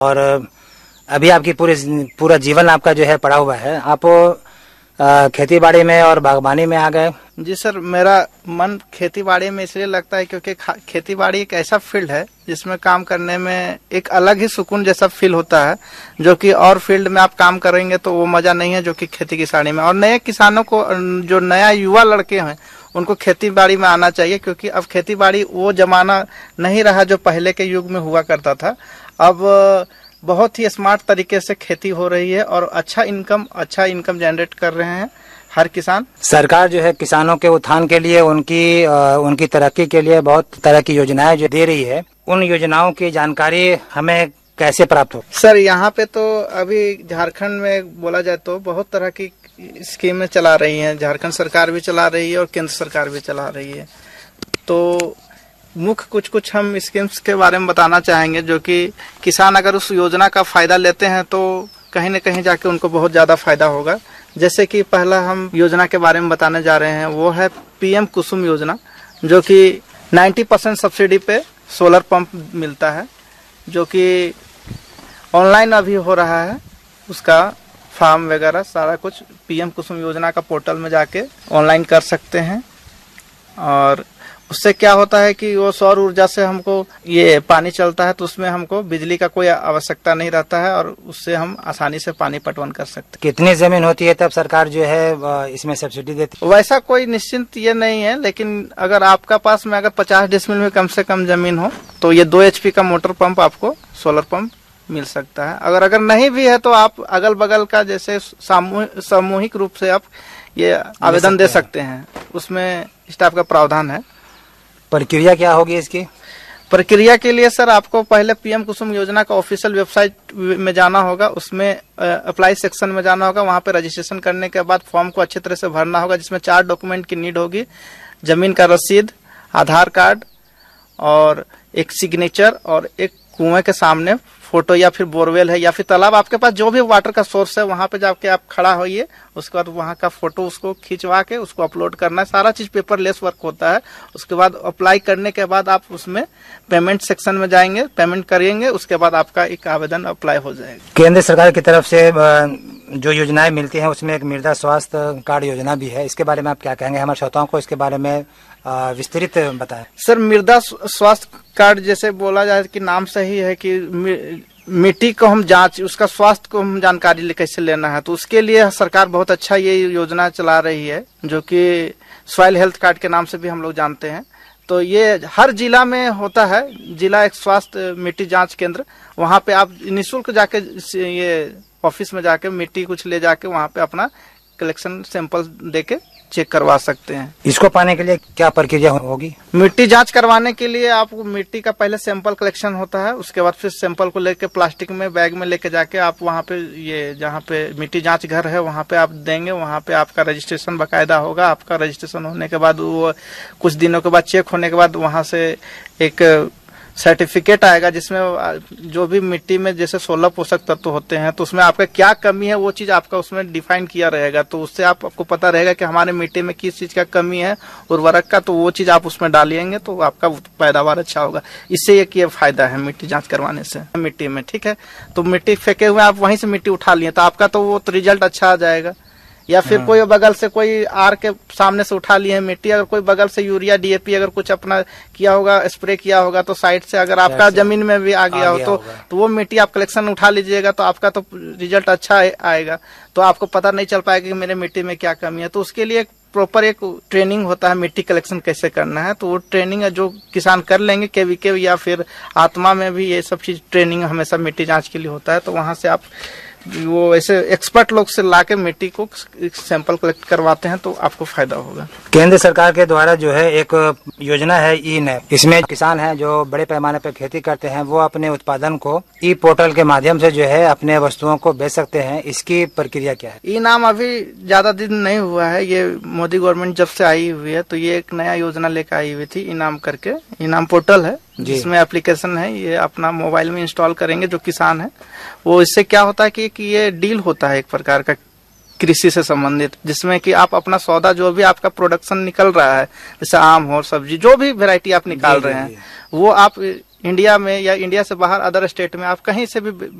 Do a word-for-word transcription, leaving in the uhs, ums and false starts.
और अभी आपकी पूरे पूरा जीवन आपका जो है पड़ा हुआ है, आप खेती बाड़ी में और बागवानी में आ गए। जी सर, मेरा मन खेती बाड़ी में इसलिए लगता है क्योंकि खेती बाड़ी एक ऐसा फील्ड है जिसमें काम करने में एक अलग ही सुकून जैसा फील होता है, जो कि और फील्ड में आप काम करेंगे तो वो मजा नहीं है जो कि खेती किसानी में। और नए किसानों को, जो नया युवा लड़के हैं, उनको खेती बाड़ी में आना चाहिए, क्योंकि अब खेती बाड़ी वो जमाना नहीं रहा जो पहले के युग में हुआ करता था। अब बहुत ही स्मार्ट तरीके से खेती हो रही है और अच्छा इनकम अच्छा इनकम जनरेट कर रहे हैं हर किसान। सरकार जो है किसानों के उत्थान के लिए, उनकी आ, उनकी तरक्की के लिए बहुत तरह की योजनाएं जो दे रही है, उन योजनाओं की जानकारी हमें कैसे प्राप्त हो? सर, यहाँ पे तो अभी झारखंड में बोला जाए तो बहुत तरह की स्कीमें चला रही हैं। झारखंड सरकार भी चला रही है और केंद्र सरकार भी चला रही है। तो मुख्य कुछ कुछ हम स्कीम्स के बारे में बताना चाहेंगे, जो कि किसान अगर उस योजना का फायदा लेते हैं तो कहीं न कहीं जाके उनको बहुत ज्यादा फायदा होगा। जैसे कि पहला हम योजना के बारे में बताने जा रहे हैं, वो है पीएम कुसुम योजना, जो कि नब्बे परसेंट सब्सिडी पे सोलर पंप मिलता है, जो कि ऑनलाइन अभी हो रहा है। उसका फॉर्म वगैरह सारा कुछ पीएम कुसुम योजना का पोर्टल में जाके ऑनलाइन कर सकते हैं। और उससे क्या होता है कि वो सौर ऊर्जा से हमको ये पानी चलता है, तो उसमें हमको बिजली का कोई आवश्यकता नहीं रहता है और उससे हम आसानी से पानी पटवन कर सकते हैं। कितनी जमीन होती है तब सरकार जो है इसमें सब्सिडी देती है? वैसा कोई निश्चित ये नहीं है, लेकिन अगर आपका पास में अगर पचास डिसमिल में कम से कम जमीन हो तो ये दो एचपी का मोटर पंप आपको सोलर पंप मिल सकता है। अगर अगर नहीं भी है तो आप अगल बगल का जैसे सामूहिक रूप से आप ये आवेदन दे सकते हैं। उसमें इस टाइप का प्रावधान है। प्रक्रिया क्या होगी इसकी? प्रक्रिया के लिए सर आपको पहले पीएम कुसुम योजना का ऑफिशियल वेबसाइट में जाना होगा, उसमें अप्लाई सेक्शन में जाना होगा। वहां पे रजिस्ट्रेशन करने के बाद फॉर्म को अच्छे तरह से भरना होगा, जिसमें चार डॉक्यूमेंट की नीड होगी: जमीन का रसीद, आधार कार्ड और एक सिग्नेचर और एक कुएं के सामने फोटो या फिर बोरवेल है या फिर तालाब, आपके पास जो भी वाटर का सोर्स है वहां पे जाके आप खड़ा होइए। उसके बाद वहां का फोटो उसको खिंचवा के उसको अपलोड करना है। सारा चीज पेपरलेस वर्क होता है। उसके बाद अप्लाई करने के बाद आप उसमें पेमेंट सेक्शन में जाएंगे, पेमेंट करेंगे, उसके बाद आपका एक आवेदन अप्लाई हो जाएगा। केंद्र सरकार की तरफ से जो योजनाएं मिलती हैं उसमें एक मृदा स्वास्थ्य कार्ड योजना भी है, इसके बारे में आप क्या कहेंगे? हमारे श्रोताओं को इसके बारे में विस्तृत बताएं। सर, मृदा स्वास्थ्य कार्ड जैसे बोला जाए कि नाम सही है कि मिट्टी को हम जांच, उसका स्वास्थ्य को हम जानकारी कैसे लेना है, तो उसके लिए सरकार बहुत अच्छा ये योजना चला रही है, जो कि सॉइल हेल्थ कार्ड के नाम से भी हम लोग जानते हैं। तो ये हर जिला में होता है, जिला एक स्वास्थ्य मिट्टी जांच केंद्र, वहां पे आप निःशुल्क जाके ये ऑफिस में जाके मिट्टी कुछ ले जाके वहां पे अपना कलेक्शन सैंपल देके चेक करवा सकते हैं। इसको पाने के लिए क्या प्रक्रिया होगी? मिट्टी जांच करवाने के लिए आपको मिट्टी का पहले सैंपल कलेक्शन होता है, उसके बाद फिर सैंपल को लेके प्लास्टिक में बैग में लेके जाके आप वहाँ पे ये जहाँ पे मिट्टी जांच घर है वहाँ पे आप देंगे। वहाँ पे आपका रजिस्ट्रेशन बकायदा होगा। आपका रजिस्ट्रेशन होने के बाद वो कुछ दिनों के बाद चेक होने के बाद वहाँ से एक सर्टिफिकेट आएगा, जिसमें जो भी मिट्टी में जैसे सोलह पोषक तत्व होते हैं तो उसमें आपका क्या कमी है वो चीज आपका उसमें डिफाइन किया रहेगा। तो उससे आप, आपको पता रहेगा कि हमारे मिट्टी में किस चीज का कमी है उर्वरक का, तो वो चीज आप उसमें डालिएंगे तो आपका पैदावार अच्छा होगा। इससे एक ये फायदा है मिट्टी जांच करवाने से मिट्टी में। ठीक है, तो मिट्टी फेंके हुए आप वहीं से मिट्टी उठा लिए तो आपका तो वो रिजल्ट अच्छा आ जाएगा। या फिर कोई बगल से कोई आर के सामने से उठा लिए है मिट्टी, अगर कोई बगल से यूरिया डीएपी अगर कुछ अपना किया होगा, स्प्रे किया होगा, तो साइड से अगर आपका जमीन में भी आ गया हो तो तो वो मिट्टी आप कलेक्शन उठा लीजिएगा तो आपका तो रिजल्ट अच्छा आएगा। तो आपको पता नहीं चल पाएगा कि मेरे मिट्टी में क्या कमी है। तो उसके लिए प्रॉपर एक ट्रेनिंग होता है मिट्टी कलेक्शन कैसे करना है, तो वो ट्रेनिंग है जो किसान कर लेंगे। केवीके या फिर आत्मा में भी ये सब चीज ट्रेनिंग हमेशा मिट्टी जांच के लिए होता है। तो वहां से आप वो ऐसे एक्सपर्ट लोग से लाके मिट्टी को सैंपल कलेक्ट करवाते हैं तो आपको फायदा होगा। केंद्र सरकार के द्वारा जो है एक योजना है ई नैप, इसमें किसान हैं जो बड़े पैमाने पर खेती करते हैं वो अपने उत्पादन को ई पोर्टल के माध्यम से जो है अपने वस्तुओं को बेच सकते हैं। इसकी प्रक्रिया क्या है? ई नाम अभी ज्यादा दिन नहीं हुआ है, ये मोदी गवर्नमेंट जब से आई हुई है तो ये एक नया योजना लेकर आई हुई थी। ई नाम करके, ई नाम पोर्टल है जिसमें एप्लीकेशन है, ये अपना मोबाइल में इंस्टॉल करेंगे जो किसान है वो। इससे क्या होता है कि, कि ये डील होता है एक प्रकार का कृषि से संबंधित, जिसमें कि आप अपना सौदा जो भी आपका प्रोडक्शन निकल रहा है, जैसे आम हो, सब्जी, जो भी वैरायटी आप निकाल रहे हैं वो आप इंडिया में या इंडिया से बाहर अदर स्टेट में आप कहीं से भी